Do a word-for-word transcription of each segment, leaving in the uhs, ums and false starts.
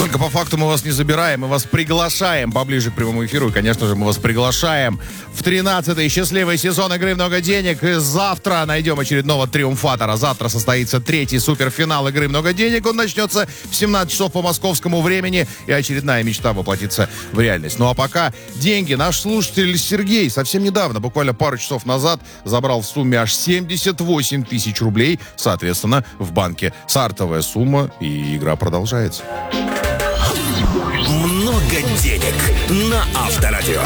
Только по факту мы вас не забираем, мы вас приглашаем поближе к прямому эфиру. И, конечно же, мы вас приглашаем в тринадцатый счастливый сезон игры «Много денег». И завтра найдем очередного триумфатора. Завтра состоится третий суперфинал игры «Много денег». Он начнется в семнадцать часов по московскому времени. И очередная мечта воплотится в реальность. Ну а пока деньги. Наш слушатель Сергей совсем недавно, буквально пару часов назад, забрал в сумме аж семьдесят восемь тысяч рублей. Соответственно, в банке стартовая сумма. И игра продолжается. Много денег на Авторадио.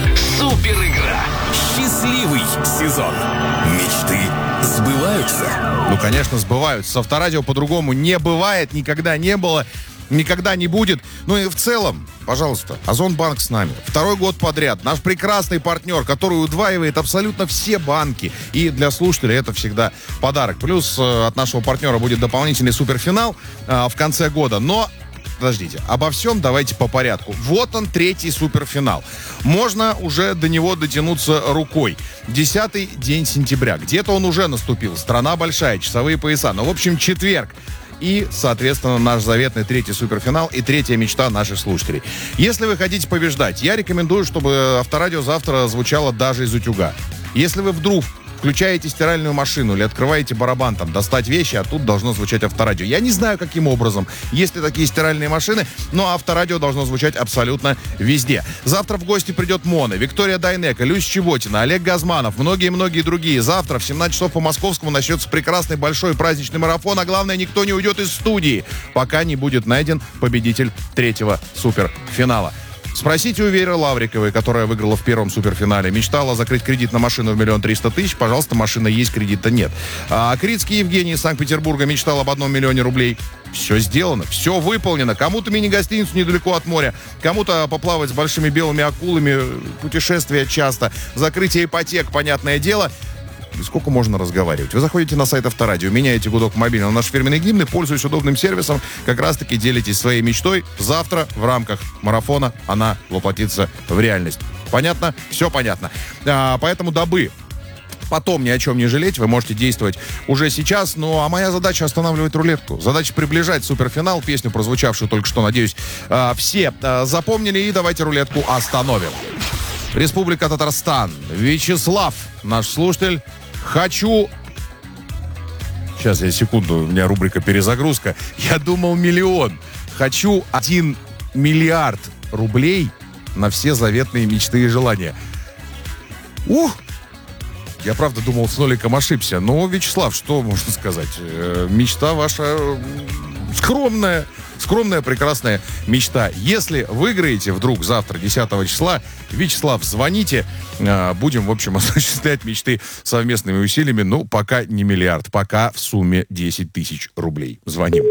Супер игра. Счастливый сезон. Мечты сбываются. Ну, конечно, сбываются. С Авторадио по-другому не бывает, никогда не было, никогда не будет. Ну и в целом, пожалуйста, Озонбанк с нами. Второй год подряд. Наш прекрасный партнер, который удваивает абсолютно все банки. И для слушателей это всегда подарок. Плюс э, от нашего партнера будет дополнительный суперфинал э, в конце года. Но подождите, обо всем давайте по порядку. Вот он, третий суперфинал. Можно уже до него дотянуться рукой. Десятый день сентября. Где-то он уже наступил. Страна большая, часовые пояса. Ну, в общем, четверг. И, соответственно, наш заветный третий суперфинал и третья мечта наших слушателей. Если вы хотите побеждать, я рекомендую, чтобы Авторадио завтра звучало даже из утюга. Если вы вдруг включаете стиральную машину или открываете барабан, там, достать вещи, а тут должно звучать Авторадио. Я не знаю, каким образом, есть ли такие стиральные машины, но Авторадио должно звучать абсолютно везде. Завтра в гости придет Мона, Виктория Дайнеко, Люся Чеботина, Олег Газманов, многие-многие другие. Завтра в семнадцать часов по московскому начнется прекрасный большой праздничный марафон, а главное, никто не уйдет из студии, пока не будет найден победитель третьего суперфинала. Спросите у Веры Лавриковой, которая выиграла в первом суперфинале. Мечтала закрыть кредит на машину в миллион триста тысяч. Пожалуйста, машина есть, кредита нет. А Крицкий Евгений из Санкт-Петербурга мечтал об одном миллионе рублей. Все сделано, все выполнено. Кому-то мини-гостиницу недалеко от моря, кому-то поплавать с большими белыми акулами, путешествия часто, закрытие ипотек, понятное дело. Сколько можно разговаривать? Вы заходите на сайт Авторадио, меняете гудок мобильного на наш фирменный гимн и, пользуясь удобным сервисом, как раз-таки делитесь своей мечтой. Завтра в рамках марафона она воплотится в реальность. Понятно? Все понятно. А, поэтому, дабы потом ни о чем не жалеть, вы можете действовать уже сейчас. Ну, а моя задача — останавливать рулетку. Задача — приближать суперфинал, песню, прозвучавшую только что, надеюсь, все запомнили. И давайте рулетку остановим. Республика Татарстан. Вячеслав, наш слушатель. Хочу... Сейчас, я секунду, у меня рубрика «Перезагрузка». Я думал миллион. Хочу один миллиард рублей на все заветные мечты и желания. Ух! Я, правда, думал, с ноликом ошибся. Но, Вячеслав, что можно сказать? Э, мечта ваша скромная. Скромная, прекрасная мечта. Если выиграете вдруг завтра, десятого числа, Вячеслав, звоните. Э, будем, в общем, осуществлять мечты совместными усилиями. Ну, пока не миллиард, пока в сумме десять тысяч рублей. Звоним.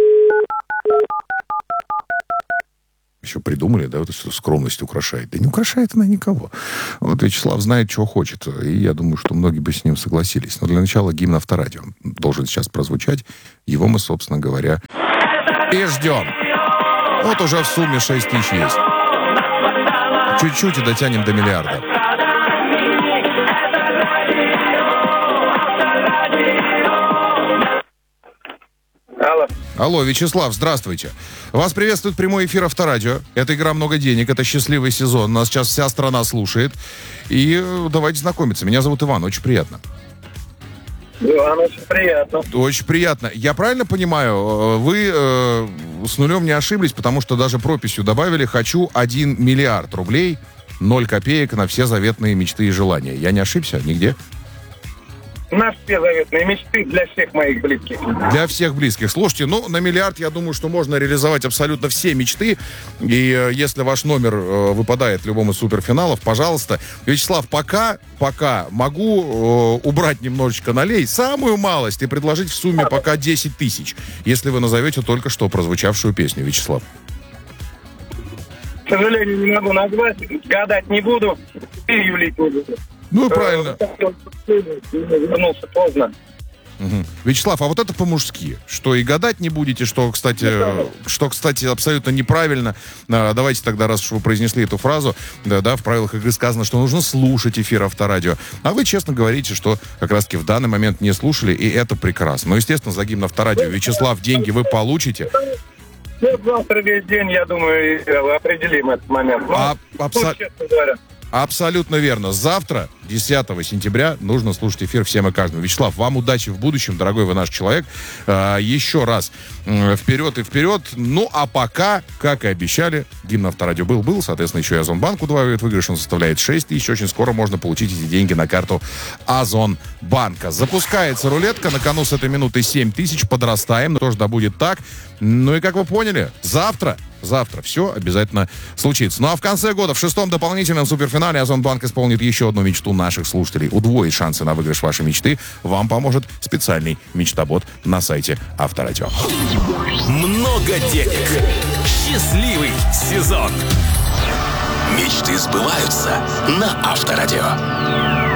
Еще придумали, да, вот что скромность украшает. Да не украшает она никого. Вот Вячеслав знает, чего хочет. И я думаю, что многие бы с ним согласились. Но для начала гимн Авторадио должен сейчас прозвучать. Его мы, собственно говоря, и ждем. Вот уже в сумме шесть тысяч есть. Чуть-чуть и дотянем до миллиарда. Алло. Алло, Вячеслав, здравствуйте. Вас приветствует прямой эфир Авторадио. Это игра «Много денег», это счастливый сезон. Нас сейчас вся страна слушает. И давайте знакомиться. Меня зовут Иван, очень приятно. Иван, очень приятно. Очень приятно. Я правильно понимаю, вы э, с нулем не ошиблись, потому что даже прописью добавили «хочу один миллиард рублей, ноль копеек на все заветные мечты и желания». Я не ошибся нигде? На все заветные мечты для всех моих близких. Для всех близких. Слушайте, ну, на миллиард, я думаю, что можно реализовать абсолютно все мечты. И э, если ваш номер э, выпадает в любом из суперфиналов, пожалуйста. Вячеслав, пока, пока могу э, убрать немножечко налей, самую малость, и предложить в сумме пока десять тысяч, если вы назовете только что прозвучавшую песню, Вячеслав. К сожалению, не могу назвать, гадать не буду, и юлить не буду. Ну и правильно. Вернулся поздно. Угу. Вячеслав, а вот это по-мужски, что и гадать не будете, что, кстати, что, кстати, абсолютно неправильно. А, давайте тогда, раз уж вы произнесли эту фразу, да, да, в правилах игры сказано, что нужно слушать эфир Авторадио. А вы честно говорите, что как раз-таки в данный момент не слушали, и это прекрасно. Но, естественно, за гимн Авторадио, Вячеслав, деньги вы получите. Вот завтра весь день, я думаю, определим этот момент. Ну, А, абсо- ну, честно говоря. Абсолютно верно. Завтра, десятого сентября, нужно слушать эфир всем и каждому. Вячеслав, вам удачи в будущем, дорогой вы наш человек. А, еще раз м, вперед и вперед. Ну, а пока, как и обещали, гимн Авторадио был-был. Соответственно, еще и Озонбанк удваивает выигрыш. Он составляет шесть тысяч. Очень скоро можно получить эти деньги на карту Озонбанка. Запускается рулетка. На кону с этой минуты семь тысяч. Подрастаем. Тоже да будет так. Ну и как вы поняли, завтра Завтра все обязательно случится. Ну а в конце года, в шестом дополнительном суперфинале, Озонбанк исполнит еще одну мечту наших слушателей. Удвоит шансы на выигрыш вашей мечты. Вам поможет специальный мечтобот на сайте Авторадио. Много денег. Счастливый сезон. Мечты сбываются на Авторадио.